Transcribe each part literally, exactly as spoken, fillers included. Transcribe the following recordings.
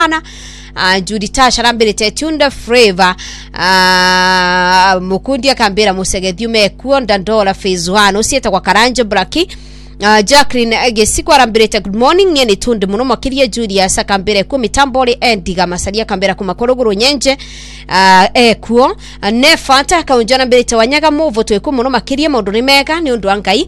sana. Uh, Judy Tasha arambirite Tunda Flavor, uh, Mukundi akambira Musegedhyume kuonda ndola phase one usieta kwa Karanja Blackie. Uh, Jacqueline Egesiku arambirite good morning yeni tunde muno makiria Julius akambire ku mitambole endiga masalia akambira ku makorogoro nyenje uh, ekuo uh, Nefanta akaunjana mbirite wanyaga muvo tweku muno makiria mundu ni mega ni undu angai.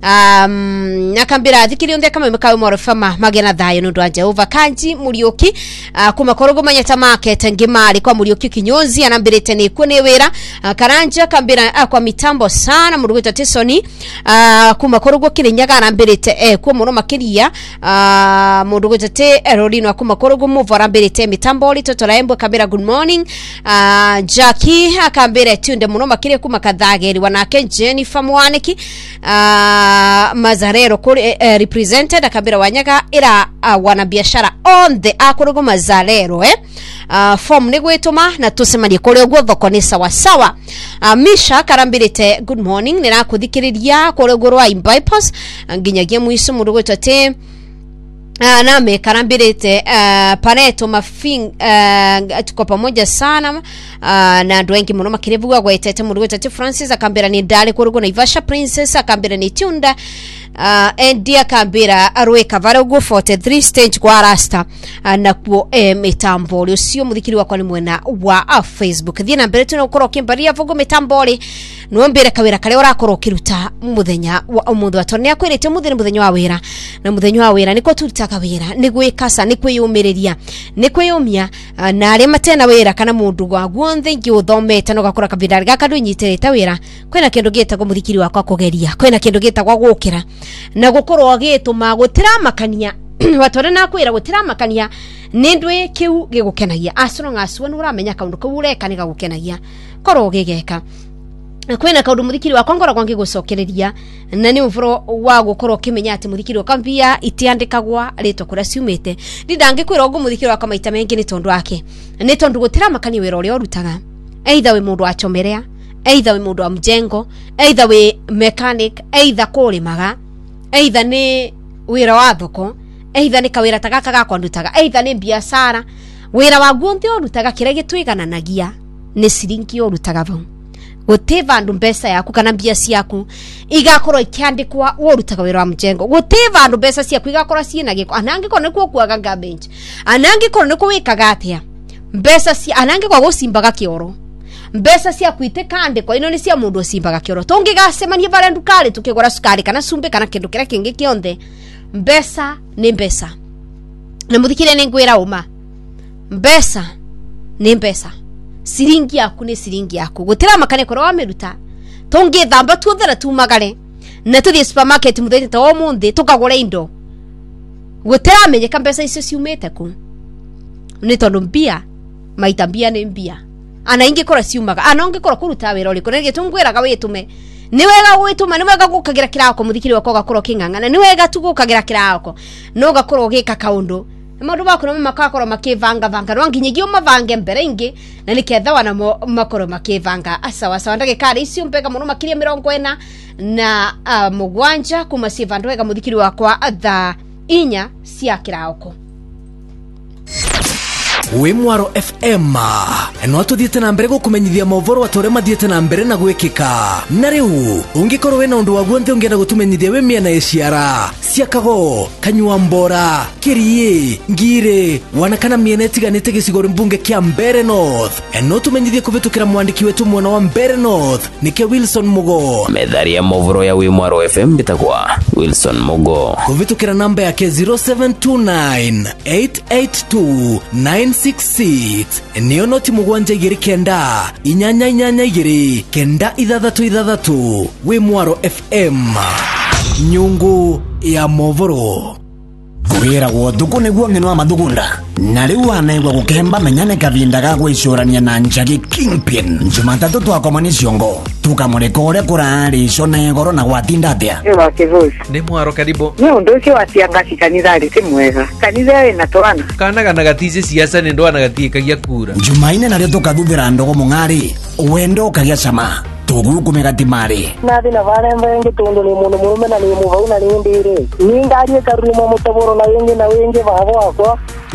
Um, nakambira thikiri onde kama mekawe morofama magena thayo nundu wa Jehova Kanji Murioki uh, kuma korogo manyata market ngimari kwa Murioki Kinyozi anambirite ni kune wera uh, Karanja kambira uh, kwa mitambo sana Murugita Tisoni uh, kuma korogo Kirinyaga anambirite eh kwa muno makiria uh, Murugita te Erolino kuma korogo muvo anambirite mitambo li Toto Laembo kambira good morning uh, Jackie akambira tunde muno makiria kuma kadhageri wanake Jennifer Mwaniki uh, Mazarero kuri uh, represented akabira wanyaga ira uh, wanabiashara on the akorogo Mazarero eh uh, form nigwetuma na tusemanie kuri ogwo thoko ni sawa sawa. uh, Misha karambirite good morning nira kuthikiriria kuri ogwo wa bypass nginyagia mwiso murugwetwa te Uh, name karambirite uh, Pareto Mafing uh, tuko pamoja sana uh, na ndu wengi muno makirevu gwa etete murugo tete Francis akambira ni dale kurugo na Ivasha Princess akambira ni Tunda uh, Endi akambira arweka vare go forty-three stage kwa rasta uh, na kuo eh, mitamboli usio muthikiri wakwa ni mwena wa uh, Facebook thina mbere tuna ukoro kimbaria vugo mitamboli nuombere kawira kale orakoro kiruta muthenya wa umundu atone akwirite muthenya muthenya wa wira na muthenya wa wira niko tutaka wira ni gwikasa ni kwiyumiriria ni kwiyumia uh, na ari matena wira kana mundu gwa guonthe ngi uthomete no gakora kabindari gaka ndunyiterete wira kwena kindu gitagwo muthikiri wakwa kugeria kwena kindu gitagwo gukira na gukorwo agituma gutira makania watore na kwira gutira makania nindwe kiu gigukenagia asoro ngasuwe nuramenya kaundu kuureka ni gagukenagia koro gigeka kwena kaundu muthikiri wakwa ngora kwangi gucokereria na ni uvuro wa gukorwo kimenya ati muthikiri wakwa mbia itiandikagwa rito kura ciumite ndidange kwira ogu muthikiri wakwa maita mengi ni tondu wake ni tondu gutira makani wira uri orutaga either we mundu achomerea either we mundu wa mjengo either we mechanic either kurimaga either ni wira wa thoko either ni kawira tagaka gakwa ndutaga either ni biashara wira wa guonthe orutaga kira gitwigananagia ni siringi orutaga vau guteva ndu mbesa yaku kana mbia ciaku igakorwo ikiandikwa worutaga wira wa mjengo guteva ndu mbesa ciaku igakorwo ciina giko anange kono nikuo kuaga garbage anange kono nikuo wikaga atia mbesa ci anange kwa gucimbaga kioro mbesa ciaku itikandikwa ino ni cia mundu ucimbaga kioro tungigacemania bare ndukari tukigura sukari kana cumbi kana kindu kira kingi kionthe mbesa ni mbesa na muthikire ni ngwira uma mbesa ni mbesa siringi yaku ni siringi yaku gutira makane koro wa miruta tonge thamba tuthera tumagare na tuthie supermarket muthete to munthi tukagura indo gutira menyeka mbesa icio ciumete ku ni tondu mbia maita mbia ni mbia ana ingi kora ciumaga ana onge kora kuruta wira uri kone gitungwiraga witume ni wega wituma ni wega gukagira kirako muthikiri wako gakoro kingangana ni wega tu gukagira kirako no gakoro gika kaundu maundu bakoro makakoro makivanga vanga rwanginyigio mavange mbere ingi na niketha wana makoro makivanga asawa sawa ndagikari icio mpeka muno makiria mirongo ina na uh, mugwanja kuma sivandu wega muthikiri wakwa tha inya cia kirako we Mwaro F M no tuthiete na mbere gukumenyithia movoro atore mathiete na mbere na gwikika na riu ungikorwo wena undu wa guonthe ungienda gutumenyithia we miena eciara ciakago kanywa mbora kirie ngire wana kana miena etiganite gicigori mbunge kia Mbere North no tumenyithie kuvitukira mwandiki wetu mwena wa Mbere North nike Wilson Mugo medhari ya movoro ya we Mwaro F M bitagwa Wilson Mugo kuvitukira namba yake zero seven two nine eight eight two nine six six niyo noti mugwanja igiri kenda inyanya inyanya igiri kenda ithathatu ithathatu we Mwaro F M nyungu ya movoro kugira gwo thuku niguo ngino amathugunda na riu anaigwa gukemba menyane kavinda ga gwicurania na Njagi Kingpin Jumatatu twakomani ciongo tukamurika uria kurari ico na igoro na gwatinda atia ewa kivusi ni Mwaro karibu ni undu ucio watiangasi kanitha ri ti mwega kanitha ri na twana kana kana gatice siasa ni ndo anagatiikagia kura Jumaine na rio tukathubira ndogo mungari wendo kagia sama tuguku megatimari nathi na vale mbengi tundu ni mundu murume na ni muvau na ni ndire ni ngari karumo mutaboro na wengi na wengi vavo wako